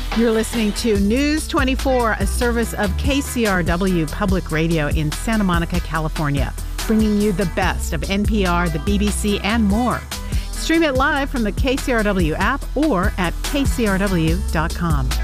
You're listening to News 24, a service of KCRW Public Radio in Santa Monica, California, bringing you the best of NPR, the BBC, and more. Stream it live from the KCRW app or at kcrw.com.